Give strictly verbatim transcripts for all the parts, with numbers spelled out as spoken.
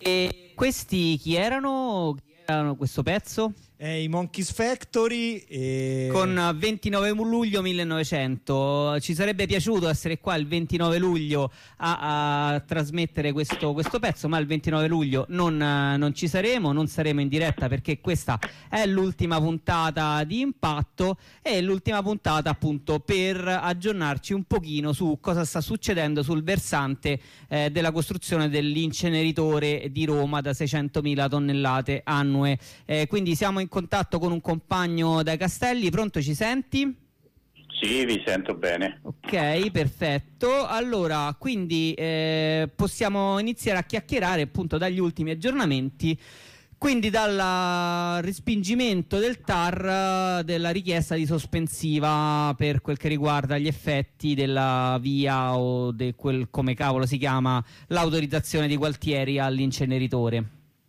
E questi chi erano? Chi erano questo pezzo? Eh, I Monkeys Factory e... Con ventinove luglio millenovecento. Ci sarebbe piaciuto essere qua il ventinove luglio a, a trasmettere questo, questo pezzo, ma il ventinove luglio non, non ci saremo, non saremo in diretta perché questa è l'ultima puntata di Impatto, e l'ultima puntata appunto per aggiornarci un pochino su cosa sta succedendo sul versante eh, della costruzione dell'inceneritore di Roma da seicentomila tonnellate annue. Eh, quindi siamo in contatto con un compagno dai Castelli. Pronto, ci senti? Sì, vi sento bene. Ok, perfetto. Allora, quindi eh, possiamo iniziare a chiacchierare appunto dagli ultimi aggiornamenti, quindi dal respingimento del T A R della richiesta di sospensiva per quel che riguarda gli effetti della via o di quel, come cavolo si chiama, l'autorizzazione di Gualtieri all'inceneritore.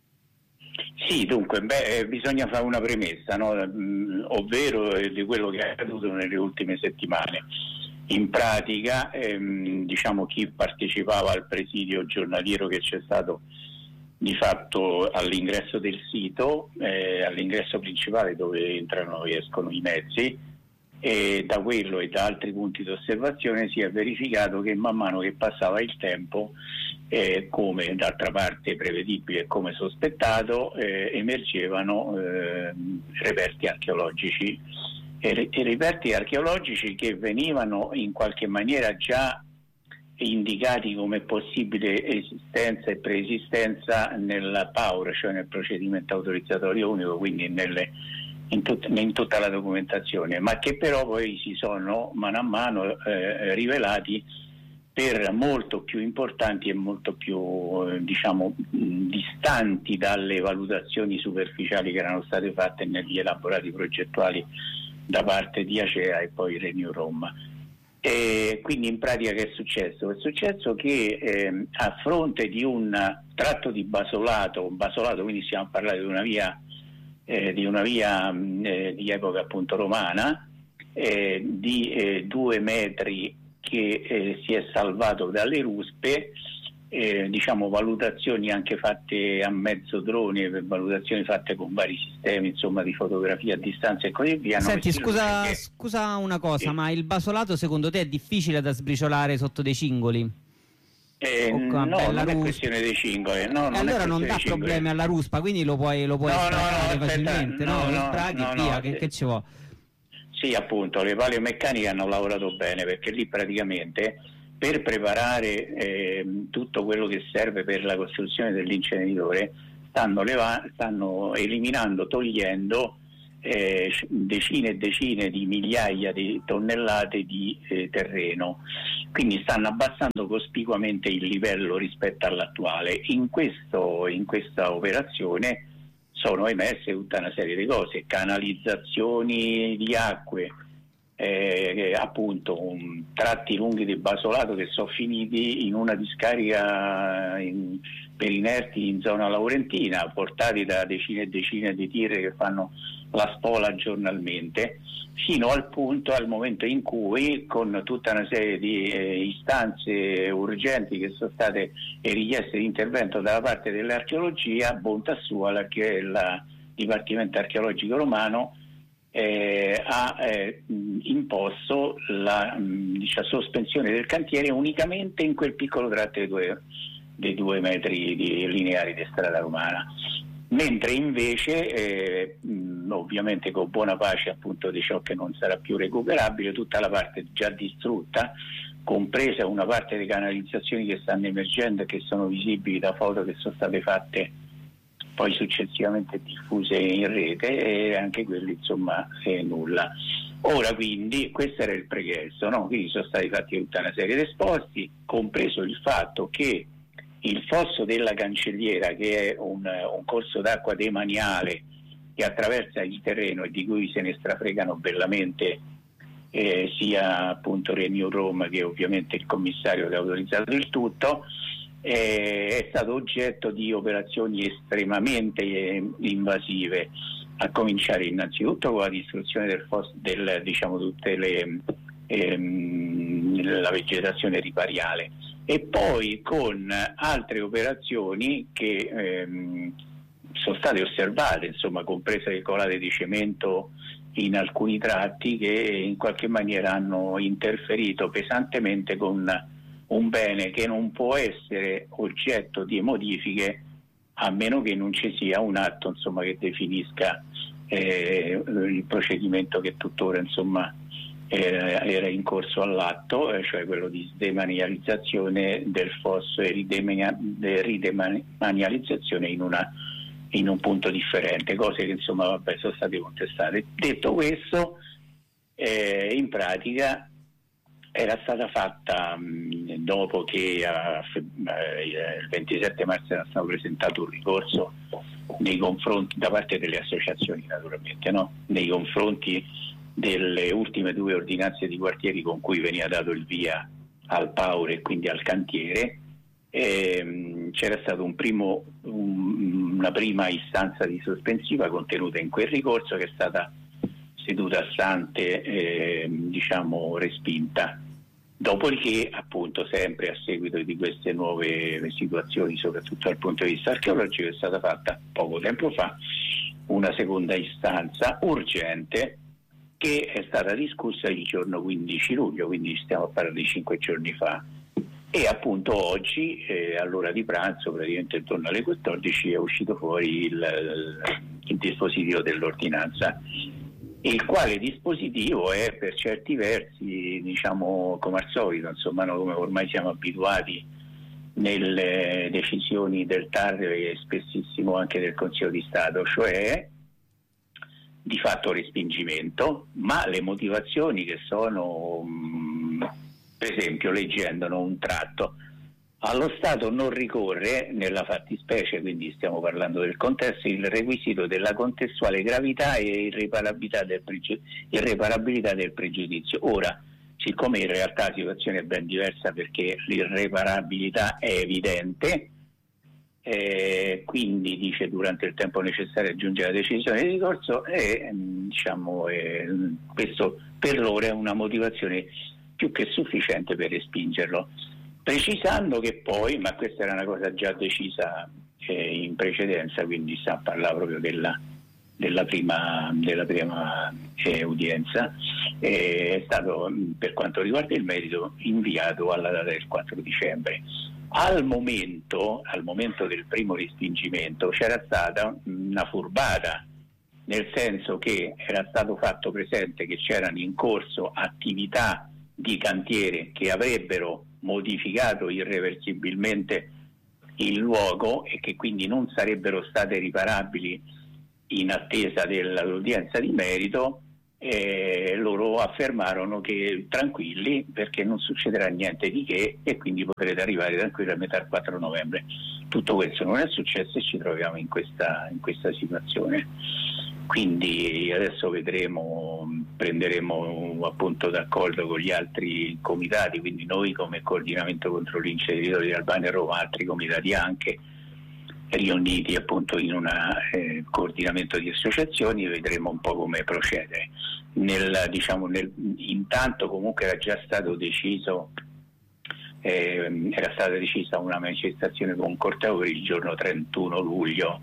Sì, dunque, beh, bisogna fare una premessa, no? Mm, ovvero eh, di quello che è accaduto nelle ultime settimane. In pratica, ehm, diciamo, chi partecipava al presidio giornaliero che c'è stato di fatto all'ingresso del sito, eh, all'ingresso principale dove entrano e escono i mezzi, e da quello e da altri punti di osservazione si è verificato che man mano che passava il tempo, Eh, come d'altra parte prevedibile e come sospettato, eh, emergevano eh, reperti archeologici e, e reperti archeologici che venivano in qualche maniera già indicati come possibile esistenza e preesistenza nel P A U R, cioè nel procedimento autorizzatorio unico, quindi nelle, in, tut, in tutta la documentazione, ma che però poi si sono mano a mano eh, rivelati per molto più importanti e molto più eh, diciamo mh, distanti dalle valutazioni superficiali che erano state fatte negli elaborati progettuali da parte di Acea e poi Renew Roma. E quindi in pratica che è successo? È successo che eh, a fronte di un tratto di basolato, basolato quindi stiamo parlando di una via eh, di una via mh, eh, di epoca appunto romana, eh, di eh, due metri che eh, si è salvato dalle ruspe, eh, diciamo valutazioni anche fatte a mezzo drone, valutazioni fatte con vari sistemi, insomma, di fotografia a distanza e così via. Senti, scusa, che... scusa una cosa, sì. Ma il basolato secondo te è difficile da sbriciolare sotto dei cingoli? Eh, no, non è questione dei cingoli. No, non allora non dà problemi alla ruspa, quindi lo puoi, lo puoi no, estrarre no, no, facilmente, aspetta, no? no, Lo straghi no, e via, no, che, sì. che ci vuole? Sì, appunto, le paleomeccaniche hanno lavorato bene, perché lì praticamente per preparare eh, tutto quello che serve per la costruzione dell'inceneritore stanno, leva- stanno eliminando, togliendo eh, decine e decine di migliaia di tonnellate di eh, terreno, quindi stanno abbassando cospicuamente il livello rispetto all'attuale. In, questo, in questa operazione sono emesse tutta una serie di cose, canalizzazioni di acque, eh, appunto um, tratti lunghi di basolato che sono finiti in una discarica in, per inerti in zona laurentina, portati da decine e decine di tir che fanno la spola giornalmente, fino al punto, al momento in cui, con tutta una serie di eh, istanze urgenti che sono state e richieste di intervento dalla parte dell'archeologia, bontà sua, il Dipartimento Archeologico Romano eh, ha eh, imposto la mh, diciamo, sospensione del cantiere unicamente in quel piccolo tratto dei due, dei due metri di lineari di strada romana. Mentre invece, eh, mh, ovviamente con buona pace appunto di ciò che non sarà più recuperabile, tutta la parte già distrutta, compresa una parte delle canalizzazioni che stanno emergendo e che sono visibili da foto che sono state fatte poi successivamente diffuse in rete, e anche quelli insomma è nulla. Ora quindi questo era il pregresso, no? Quindi sono stati fatti tutta una serie di esposti, compreso il fatto che il fosso della Cancelliera, che è un, un corso d'acqua demaniale che attraversa il terreno e di cui se ne strafregano bellamente eh, sia appunto Renew Roma che ovviamente il commissario che ha autorizzato il tutto, eh, è stato oggetto di operazioni estremamente eh, invasive, a cominciare innanzitutto con la distruzione del fosso, del, diciamo tutte le ehm, la vegetazione ripariale, e poi con altre operazioni che ehm, sono state osservate, insomma, comprese le colate di cemento in alcuni tratti, che in qualche maniera hanno interferito pesantemente con un bene che non può essere oggetto di modifiche a meno che non ci sia un atto, insomma, che definisca eh, il procedimento che tuttora, insomma, era, era in corso all'atto, eh, cioè quello di demanializzazione del F O S e ridemania, de ridemanializzazione in, una, in un punto differente, cose che, insomma, vabbè, sono state contestate. Detto questo, eh, in pratica era stata fatta mh, dopo che a, eh, il ventisette marzo era stato presentato un ricorso nei confronti, da parte delle associazioni naturalmente, no? Nei confronti delle ultime due ordinanze di quartieri con cui veniva dato il via al Power e quindi al cantiere. E, mh, c'era stato un primo, un, una prima istanza di sospensiva contenuta in quel ricorso, che è stata seduta stante eh, diciamo respinta. Dopodiché, appunto, sempre a seguito di queste nuove situazioni, soprattutto dal punto di vista archeologico, è stata fatta poco tempo fa una seconda istanza urgente, che è stata discussa il giorno quindici luglio, quindi stiamo a parlare di cinque giorni fa, e appunto oggi eh, all'ora di pranzo, praticamente intorno alle quattordici, è uscito fuori il, il dispositivo dell'ordinanza, il quale dispositivo è per certi versi, diciamo, come al solito, insomma, no, come ormai siamo abituati nelle decisioni del T A R e spessissimo anche del Consiglio di Stato, cioè di fatto respingimento, ma le motivazioni che sono, mh, per esempio, leggendone un tratto, allo Stato non ricorre nella fattispecie, quindi stiamo parlando del contesto, il requisito della contestuale gravità e irreparabilità del, pregiu- irreparabilità del pregiudizio. Ora, siccome in realtà la situazione è ben diversa, perché l'irreparabilità è evidente, eh, quindi dice durante il tempo necessario a giungere alla decisione di ricorso, e diciamo eh, questo per loro è una motivazione più che sufficiente per respingerlo. Precisando che poi, ma questa era una cosa già decisa eh, in precedenza, quindi sta a parlare proprio della, della prima, della prima eh, udienza, eh, è stato, per quanto riguarda il merito, inviato alla data del quattro dicembre. Al momento, al momento del primo respingimento c'era stata una furbata, nel senso che era stato fatto presente che c'erano in corso attività di cantiere che avrebbero modificato irreversibilmente il luogo e che quindi non sarebbero state riparabili in attesa dell'udienza di merito. E loro affermarono che tranquilli, perché non succederà niente di che e quindi potrete arrivare tranquilli a metà quattro novembre. Tutto questo non è successo e ci troviamo in questa, in questa situazione. Quindi adesso vedremo, prenderemo appunto d'accordo con gli altri comitati, quindi noi come coordinamento contro l'inceneritore di Albania e Roma, altri comitati anche, riuniti appunto in un eh, coordinamento di associazioni, vedremo un po' come procedere. Nel, diciamo, nel, intanto comunque era già stato deciso, eh, era stata decisa una manifestazione con corteo per il giorno trentuno luglio,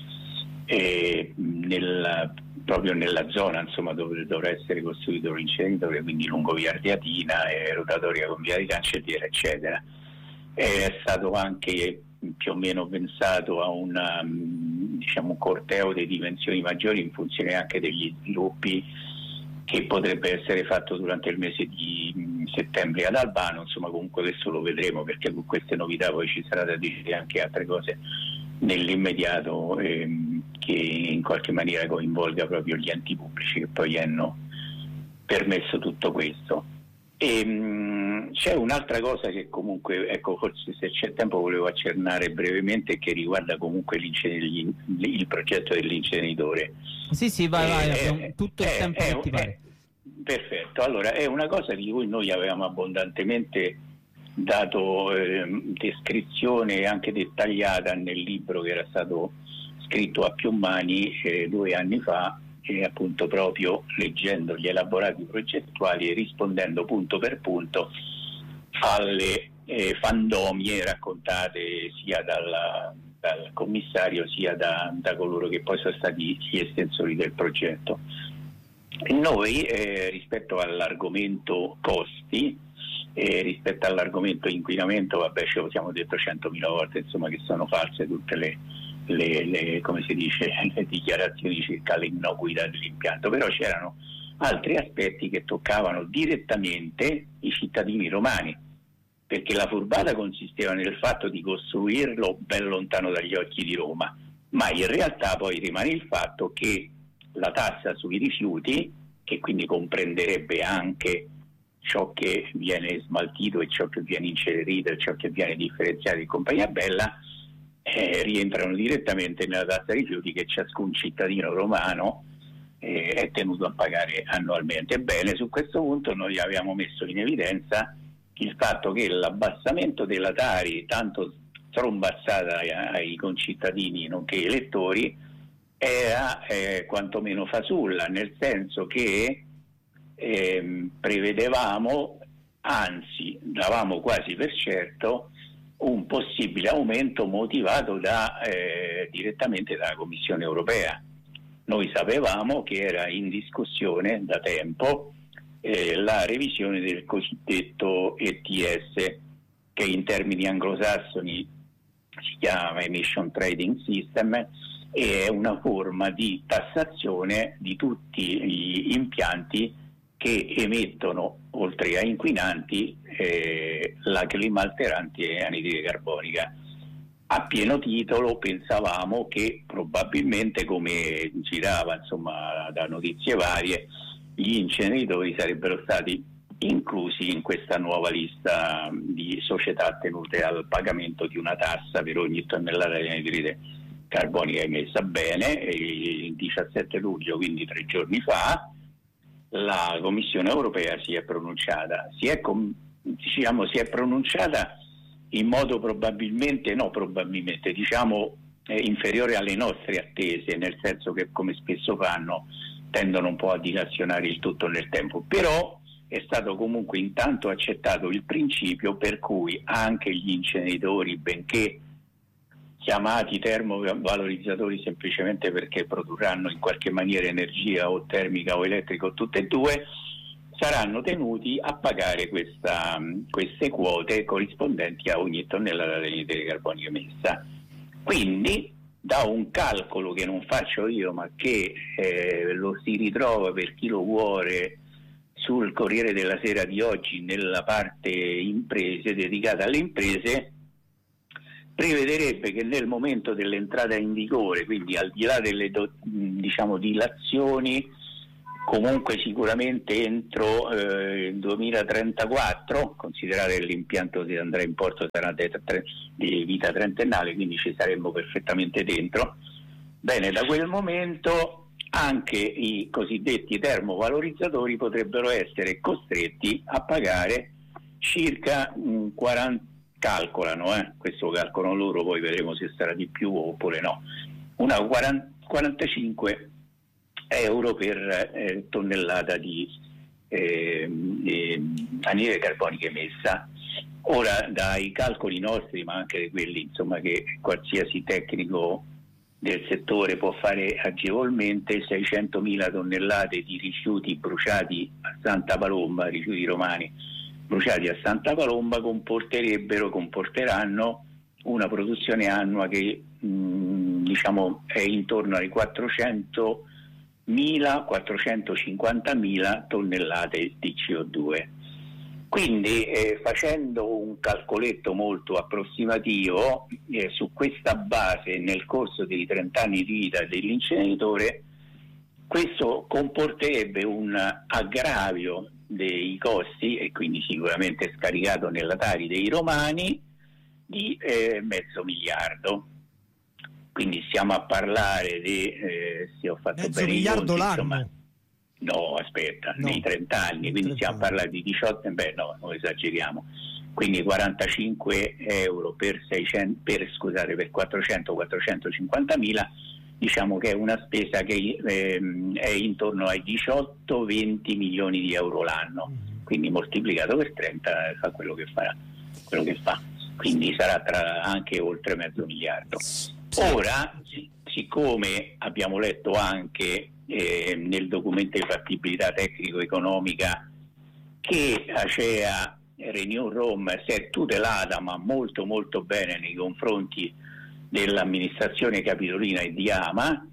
eh, nel, proprio nella zona, insomma, dove dovrà essere costruito l'inceneritore, quindi lungo via Ardiatina e rotatoria con via di Cancelliera, eccetera. È stato anche più o meno pensato a una, diciamo, un corteo di dimensioni maggiori in funzione anche degli sviluppi che potrebbe essere fatto durante il mese di settembre ad Albano. Insomma, comunque questo lo vedremo, perché con queste novità poi ci sarà da dire anche altre cose nell'immediato, ehm, che in qualche maniera coinvolga proprio gli enti pubblici che poi hanno permesso tutto questo. E, mh, c'è un'altra cosa che comunque, ecco, forse se c'è tempo volevo accennare brevemente, che riguarda comunque il progetto dell'inceneritore. Sì, sì, vai, vai, eh, abbiamo eh, tutto il eh, tempo eh, che ti pare. Eh, perfetto, allora è una cosa di cui noi avevamo abbondantemente dato eh, descrizione anche dettagliata nel libro che era stato scritto a più mani eh, due anni fa, e appunto proprio leggendo gli elaborati progettuali e rispondendo punto per punto alle eh, fandomie raccontate sia dalla, dal commissario sia da, da coloro che poi sono stati gli estensori del progetto. E noi eh, rispetto all'argomento costi, eh, rispetto all'argomento inquinamento, vabbè, ce lo siamo detto centomila volte, insomma, che sono false tutte le, le, le come si dice, le dichiarazioni circa l'innocuità dell'impianto, però c'erano altri aspetti che toccavano direttamente i cittadini romani, perché la furbata consisteva nel fatto di costruirlo ben lontano dagli occhi di Roma, ma in realtà poi rimane il fatto che la tassa sui rifiuti, che quindi comprenderebbe anche ciò che viene smaltito e ciò che viene incenerito e ciò che viene differenziato in compagnia bella, eh, rientrano direttamente nella tassa rifiuti che ciascun cittadino romano eh, è tenuto a pagare annualmente. Ebbene, su questo punto noi abbiamo messo in evidenza il fatto che l'abbassamento della Tari, tanto strombazzata ai, ai concittadini nonché elettori, era eh, quantomeno fasulla, nel senso che eh, prevedevamo, anzi davamo quasi per certo, un possibile aumento motivato da, eh, direttamente dalla Commissione europea. Noi sapevamo che era in discussione da tempo eh, la revisione del cosiddetto E T S, che in termini anglosassoni si chiama Emission Trading System, e è una forma di tassazione di tutti gli impianti che emettono, oltre a inquinanti, eh, la climalteranti e anidride carbonica. A pieno titolo pensavamo che probabilmente, come girava insomma da notizie varie, gli inceneritori sarebbero stati inclusi in questa nuova lista di società tenute al pagamento di una tassa per ogni tonnellata di anidride carbonica emessa. Bene, il diciassette luglio, quindi tre giorni fa, la Commissione europea si è pronunciata, si è, com- diciamo, si è pronunciata in modo probabilmente, no probabilmente, diciamo eh, inferiore alle nostre attese, nel senso che, come spesso fanno, tendono un po' a dilazionare il tutto nel tempo, però è stato comunque intanto accettato il principio per cui anche gli inceneritori, benché chiamati termovalorizzatori semplicemente perché produrranno in qualche maniera energia o termica o elettrica o tutte e due, saranno tenuti a pagare questa, queste quote corrispondenti a ogni tonnellata di anidride carbonica emessa. Quindi, da un calcolo che non faccio io, ma che eh, lo si ritrova, per chi lo vuole, sul Corriere della Sera di oggi, nella parte imprese, dedicata alle imprese, prevederebbe che nel momento dell'entrata in vigore, quindi al di là delle do, diciamo dilazioni, comunque sicuramente entro eh, il duemilatrentaquattro, considerate che l'impianto che andrà in porto sarà di vita trentennale, quindi ci saremmo perfettamente dentro. Bene, da quel momento anche i cosiddetti termovalorizzatori potrebbero essere costretti a pagare circa mh, quaranta, calcolano, eh, questo calcolano loro, poi vedremo se sarà di più oppure no, una quaranta, quarantacinque euro per eh, tonnellata di eh, eh, anidride carbonica emessa. Ora, dai calcoli nostri, ma anche di quelli insomma che qualsiasi tecnico del settore può fare agevolmente, seicentomila tonnellate di rifiuti bruciati a Santa Palomba, rifiuti romani bruciati a Santa Palomba, comporterebbero, comporteranno una produzione annua che mh, diciamo è intorno ai quattrocentomila quattrocentocinquantamila tonnellate di C O due. Quindi eh, facendo un calcoletto molto approssimativo, eh, su questa base, nel corso dei trenta anni di vita dell'inceneritore, questo comporterebbe un aggravio dei costi, e quindi sicuramente scaricato nella Tari dei romani, di eh, mezzo miliardo. Quindi stiamo a parlare di eh, se ho fatto mezzo bene miliardo i conti, l'anno? insomma, no, aspetta, no, nei trenta anni, quindi stiamo a parlare di diciotto, beh no, non esageriamo, quindi quarantacinque euro per seicento, per scusate, per quattrocento quattrocentocinquantamila, diciamo che è una spesa che ehm, è intorno ai diciotto venti milioni di euro l'anno, quindi moltiplicato per trenta fa quello che farà. quello che fa, quindi sarà tra anche oltre mezzo miliardo. Ora, siccome abbiamo letto anche eh, nel documento di fattibilità tecnico-economica che Acea Renew Rome si è tutelata ma molto molto bene nei confronti dell'amministrazione capitolina e di Ama,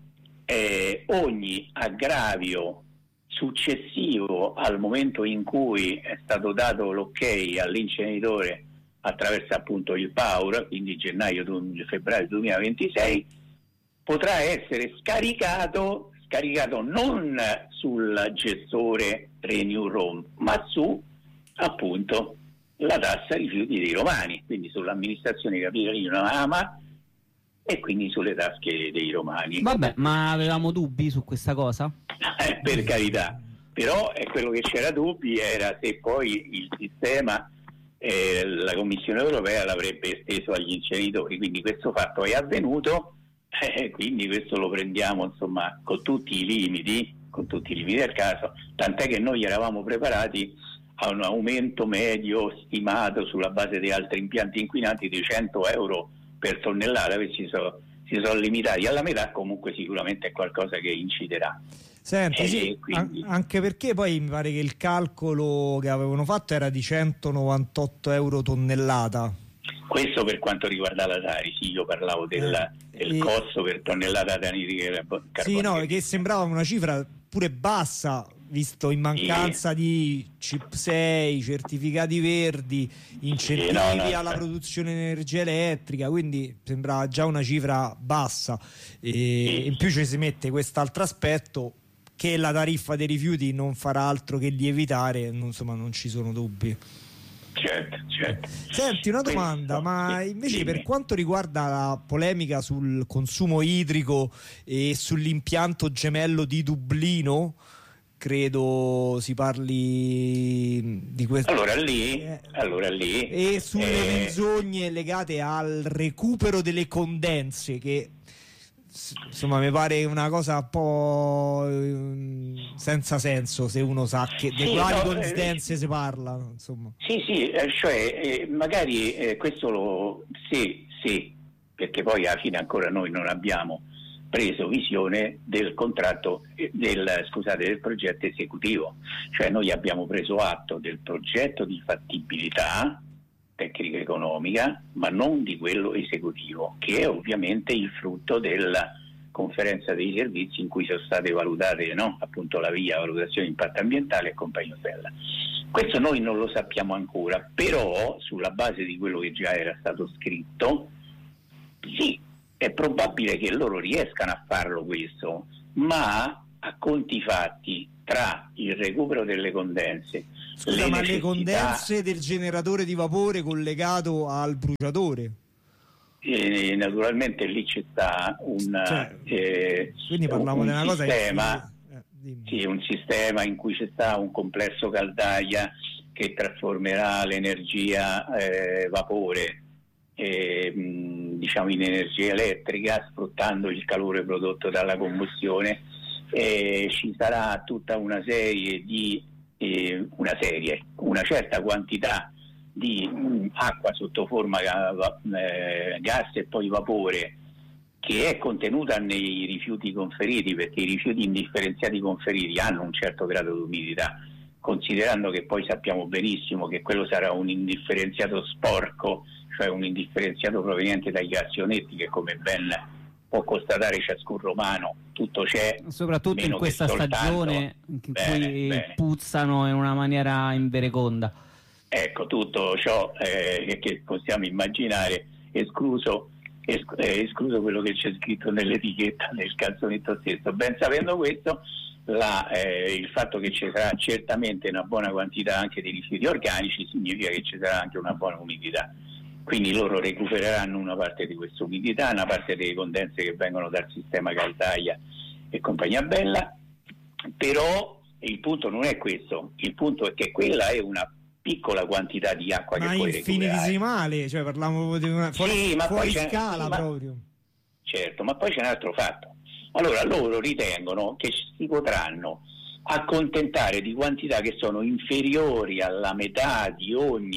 eh, ogni aggravio successivo al momento in cui è stato dato l'ok all'inceneritore attraverso appunto il PAUR, quindi gennaio febbraio duemilaventisei, potrà essere scaricato scaricato non sul gestore Renew Rome, ma su appunto la tassa rifiuti dei romani, quindi sull'amministrazione capitolina Ama e quindi sulle tasche dei romani. Vabbè, ma avevamo dubbi su questa cosa? Eh, per carità, però è quello che c'era dubbi era se poi il sistema, eh, la Commissione europea l'avrebbe esteso agli inceneritori, quindi questo fatto è avvenuto, eh, quindi questo lo prendiamo insomma con tutti i limiti, con tutti i limiti del caso, tant'è che noi eravamo preparati a un aumento medio stimato sulla base di altri impianti inquinanti di cento euro per tonnellata, che si sono si sono limitati alla metà, comunque sicuramente è qualcosa che inciderà. Senti, eh, sì, quindi... an- anche perché poi mi pare che il calcolo che avevano fatto era di centonovantotto euro tonnellata. Questo per quanto riguarda la Tari, sì, io parlavo del, eh, del e... costo per tonnellata d'anidride carbonica. Sì, no, che sembrava una cifra pure bassa, visto in mancanza sì. di C I P sei, certificati verdi, incentivi sì, no, no, alla no. produzione di energia elettrica, quindi sembrava già una cifra bassa. E sì. in più ci si mette quest'altro aspetto che la tariffa dei rifiuti non farà altro che lievitare, insomma non ci sono dubbi. Certo, certo. Senti, una domanda, Questo, ma invece dimmi. Per quanto riguarda la polemica sul consumo idrico e sull'impianto gemello di Dublino, credo si parli di questo. Allora lì, eh, allora lì e sulle eh, menzogne legate al recupero delle condense, che insomma mi pare una cosa un po' senza senso, se uno sa che di sì, quali no, condense eh, si parla, insomma. Sì, sì, eh, cioè eh, magari eh, questo lo sì, sì, perché poi alla fine ancora noi non abbiamo preso visione del contratto del scusate del progetto esecutivo, cioè noi abbiamo preso atto del progetto di fattibilità tecnica economica, ma non di quello esecutivo, che è ovviamente il frutto della conferenza dei servizi in cui sono state valutate, no? Appunto la via valutazione di impatto ambientale e compagnia bella. Questo noi non lo sappiamo ancora, però sulla base di quello che già era stato scritto, sì, è probabile che loro riescano a farlo questo, ma a conti fatti tra il recupero delle condense. Scusa, le ma necessità... le condense del generatore di vapore collegato al bruciatore? E naturalmente lì ci sta un, cioè, eh, quindi parliamo di una cosa sistema, eh, sì, un sistema in cui ci sta un complesso caldaia che trasformerà l'energia eh, vapore eh, diciamo in energia elettrica, sfruttando il calore prodotto dalla combustione. Eh, ci sarà tutta una serie di eh, una serie, una certa quantità di mh, acqua sotto forma eh, gas e poi vapore che è contenuta nei rifiuti conferiti, perché i rifiuti indifferenziati conferiti hanno un certo grado di umidità, considerando che poi sappiamo benissimo che quello sarà un indifferenziato sporco, cioè un indifferenziato proveniente dai cassionetti, che come ben può constatare ciascun romano tutto c'è, soprattutto in questa stagione in bene, cui bene. puzzano in una maniera invereconda. Ecco, tutto ciò eh, che possiamo immaginare, escluso, esc- eh, escluso quello che c'è scritto nell'etichetta del calzonetto stesso. Ben sapendo questo, la, eh, il fatto che ci sarà certamente una buona quantità anche di rifiuti organici significa che ci sarà anche una buona umidità. Quindi loro recupereranno una parte di questa umidità, una parte delle condense che vengono dal sistema caldaia e compagnia bella, però il punto non è questo, il punto è che quella è una piccola quantità di acqua ma che puoi recuperare. Ma infinitesimale, cioè parliamo di una fuori, sì, ma fuori poi scala sì, ma, proprio. Certo, ma poi c'è un altro fatto. Allora loro ritengono che si potranno accontentare di quantità che sono inferiori alla metà di ogni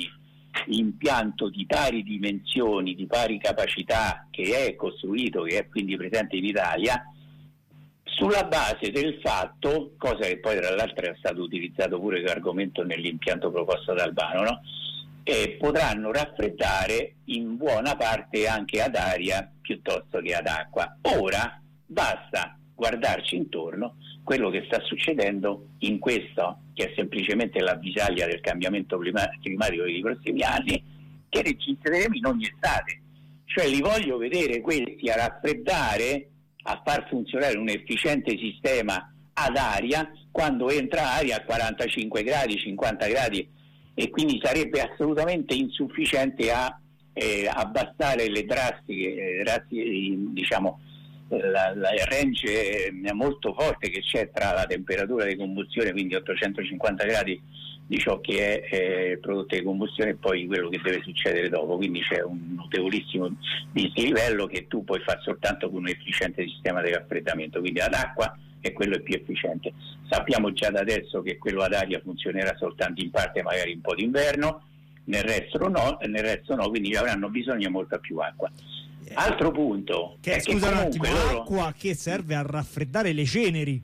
impianto di pari dimensioni, di pari capacità, che è costruito, che è quindi presente in Italia, sulla base del fatto, cosa che poi tra l'altro è stato utilizzato pure come argomento nell'impianto proposto da Albano, no? E potranno raffreddare in buona parte anche ad aria piuttosto che ad acqua. Ora basta guardarci intorno, quello che sta succedendo in questo, che è semplicemente l'avvisaglia del cambiamento climatico dei prossimi anni, che registreremo in ogni estate. Cioè li voglio vedere questi a raffreddare, a far funzionare un efficiente sistema ad aria, quando entra aria a quarantacinque gradi, cinquanta gradi, e quindi sarebbe assolutamente insufficiente a eh, abbassare le drastiche, eh, drastiche diciamo, la, la range eh, molto forte che c'è tra la temperatura di combustione, quindi ottocentocinquanta gradi, di ciò che è eh, prodotto di combustione, e poi quello che deve succedere dopo. Quindi c'è un notevolissimo dislivello che tu puoi fare soltanto con un efficiente sistema di raffreddamento, quindi ad acqua, e quello è più efficiente. Sappiamo già da adesso che quello ad aria funzionerà soltanto in parte, magari un po' d'inverno, nel resto no, nel resto no, quindi avranno bisogno di molta più acqua. Altro punto che, è scusa che un attimo, loro... acqua che serve a raffreddare le ceneri.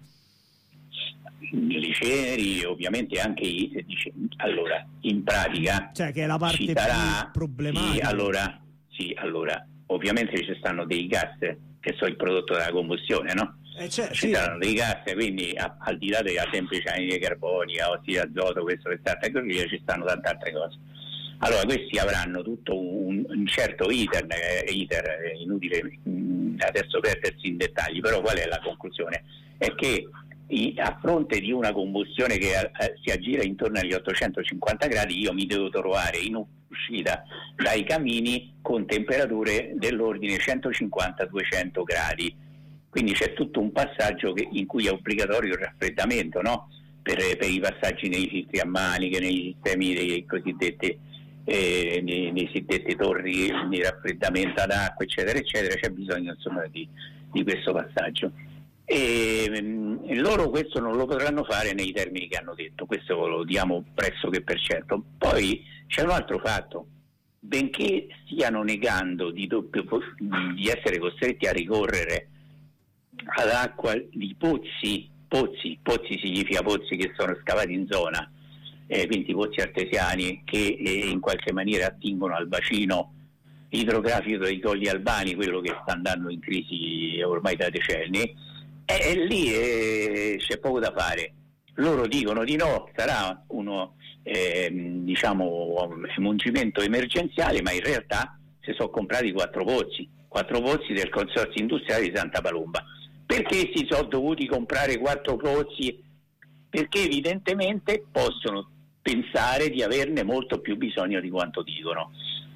Le ceneri, ovviamente anche i, dice, allora, in pratica, cioè che è la parte ci sarà, più problematica. Sì, allora, sì, allora, ovviamente ci stanno dei gas che sono il prodotto della combustione, no? Eh, cioè, ci sì. saranno dei gas, quindi a, al di là della semplice anidride carbonica, ossido di azoto, questo, quest'altro e così via, ci stanno tante altre cose. Allora questi avranno tutto un, un certo iter, eh, iter è inutile mh, adesso perdersi in dettagli, però qual è la conclusione? È che i, a fronte di una combustione che eh, si aggira intorno agli ottocentocinquanta gradi, io mi devo trovare in uscita dai camini con temperature dell'ordine centocinquanta duecento gradi. Quindi c'è tutto un passaggio che, in cui è obbligatorio il raffreddamento, no? Per, per i passaggi nei filtri a maniche, nei sistemi dei cosiddetti eh, nei, nei cosiddetti torri di raffreddamento ad acqua, eccetera, eccetera, c'è bisogno insomma di, di questo passaggio. E, e loro questo non lo potranno fare nei termini che hanno detto, questo lo diamo pressoché per certo. Poi c'è un altro fatto: benché stiano negando di, doppio, di essere costretti a ricorrere ad acqua di pozzi, pozzi, pozzi significa pozzi che sono scavati in zona, eh, quindi pozzi artesiani che eh, in qualche maniera attingono al bacino idrografico dei Colli Albani, quello che sta andando in crisi ormai da decenni, e eh, lì eh, c'è poco da fare. Loro dicono di no, sarà uno eh, diciamo emungimento emergenziale, ma in realtà si sono comprati quattro pozzi, quattro pozzi del Consorzio Industriale di Santa Palomba. Perché si sono dovuti comprare quattro pozzi? Perché evidentemente possono pensare di averne molto più bisogno di quanto dicono.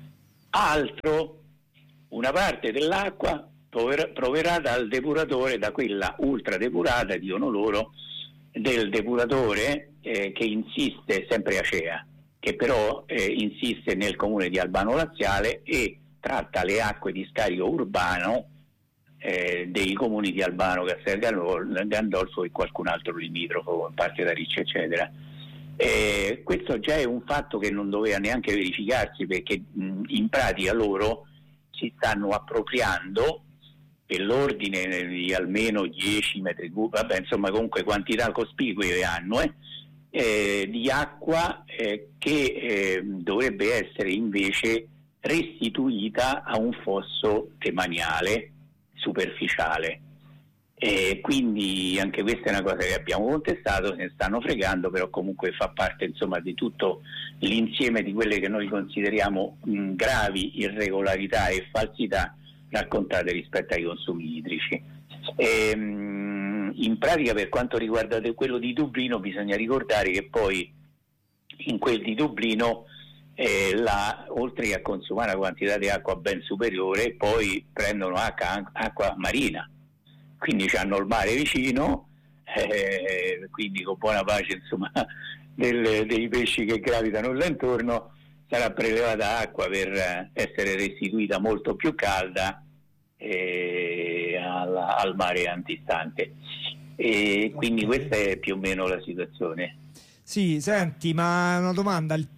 Altro, una parte dell'acqua proverà dal depuratore, da quella ultra depurata, dicono loro, del depuratore eh, che insiste, sempre Acea, che però eh, insiste nel comune di Albano Laziale e tratta le acque di scarico urbano eh, dei comuni di Albano, Castel Gandolfo e qualcun altro limitrofo, a parte da Ricci, eccetera. Eh, questo già è un fatto che non doveva neanche verificarsi, perché mh, in pratica loro si stanno appropriando per l'ordine di almeno dieci metri cubi, vabbè, insomma comunque quantità cospicue annue eh, di acqua eh, che eh, dovrebbe essere invece restituita a un fosso demaniale superficiale. E quindi anche questa è una cosa che abbiamo contestato, se ne stanno fregando, però comunque fa parte insomma di tutto l'insieme di quelle che noi consideriamo mh, gravi irregolarità e falsità raccontate rispetto ai consumi idrici. E, mh, in pratica, per quanto riguarda quello di Dublino, bisogna ricordare che poi in quel di Dublino eh, la, oltre a consumare una quantità di acqua ben superiore, poi prendono acqua, acqua marina, quindi hanno il mare vicino, eh, quindi con buona pace insomma del, dei pesci che gravitano là intorno, sarà prelevata acqua per essere restituita molto più calda eh, al, al mare antistante. E quindi questa è più o meno la situazione. Sì, senti, ma una domanda, il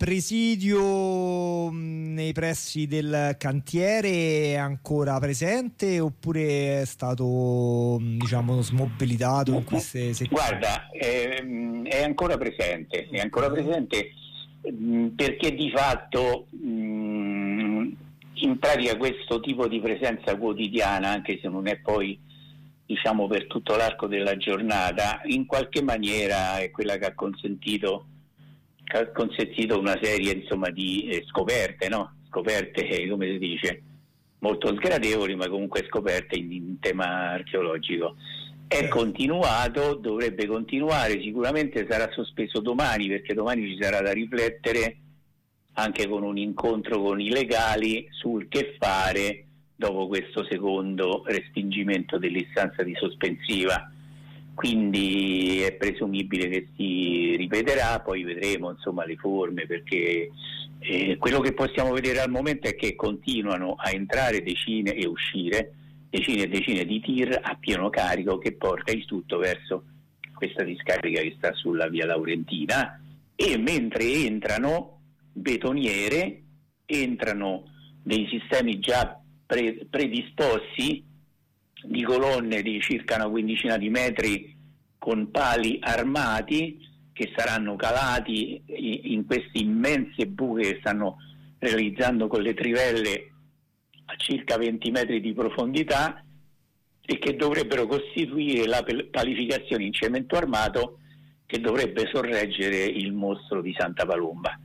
presidio nei pressi del cantiere è ancora presente oppure è stato, diciamo, smobilitato in queste settimane? Guarda, ehm, è ancora presente, è ancora presente mh, perché di fatto mh, in pratica questo tipo di presenza quotidiana, anche se non è poi, diciamo, per tutto l'arco della giornata, in qualche maniera è quella che ha consentito, che ha consentito una serie, insomma, di eh, scoperte, no? Scoperte, eh, come si dice, molto sgradevoli, ma comunque scoperte in, in tema archeologico. È continuato, dovrebbe continuare, sicuramente sarà sospeso domani, perché domani ci sarà da riflettere anche con un incontro con i legali sul che fare dopo questo secondo respingimento dell'istanza di sospensiva. Quindi è presumibile che si ripeterà, poi vedremo, insomma, le forme, perché eh, quello che possiamo vedere al momento è che continuano a entrare decine e uscire decine e decine di tir a pieno carico, che porta il tutto verso questa discarica che sta sulla via Laurentina, e mentre entrano betoniere, entrano dei sistemi già pre- predisposti di colonne di circa una quindicina di metri con pali armati che saranno calati in queste immense buche che stanno realizzando con le trivelle a circa venti metri di profondità e che dovrebbero costituire la palificazione in cemento armato che dovrebbe sorreggere il mostro di Santa Palomba.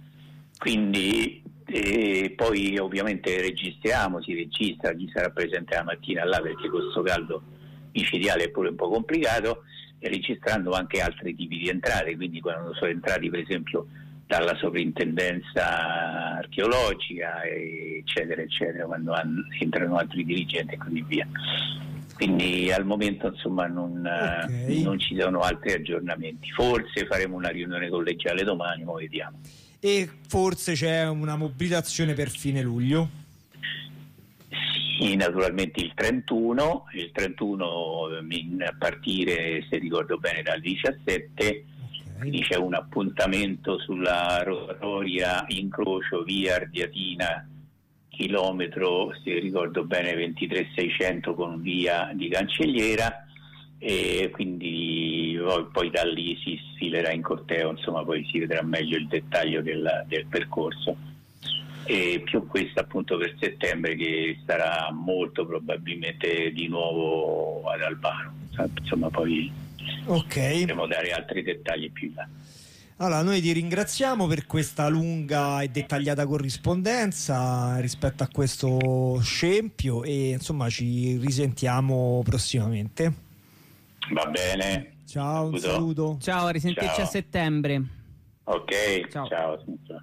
Quindi eh, poi ovviamente registriamo, si registra, chi sarà presente la mattina là, perché con questo caldo micidiale è pure un po' complicato, e registrando anche altri tipi di entrate, quindi quando sono entrati per esempio dalla sovrintendenza archeologica eccetera eccetera, quando entrano altri dirigenti e così via. Quindi al momento, insomma, non, okay. non ci sono altri aggiornamenti. Forse faremo una riunione collegiale domani, ma vediamo. E forse c'è una mobilitazione per fine luglio? Sì, naturalmente il trentuno, il trentuno a partire, se ricordo bene, dal diciassette, okay. Quindi c'è un appuntamento sulla rotatoria incrocio via Ardiatina, chilometro, se ricordo bene, ventitré seicento con via di Cancelliera, e quindi poi, poi da lì si sfilerà in corteo, insomma poi si vedrà meglio il dettaglio del, del percorso, e più questo appunto per settembre, che sarà molto probabilmente di nuovo ad Albano, insomma poi okay. Potremo dare altri dettagli più in là. Allora, noi ti ringraziamo per questa lunga e dettagliata corrispondenza rispetto a questo scempio e insomma ci risentiamo prossimamente. Va bene. Ciao, un saluto. saluto. Ciao, a risentirci Ciao. a settembre. Ok, ciao. ciao.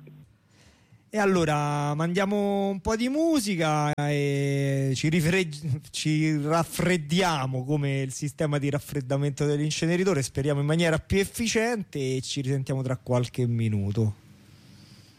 E allora mandiamo un po' di musica e ci, rifre- ci raffreddiamo come il sistema di raffreddamento dell'inceneritore, speriamo in maniera più efficiente, e ci risentiamo tra qualche minuto.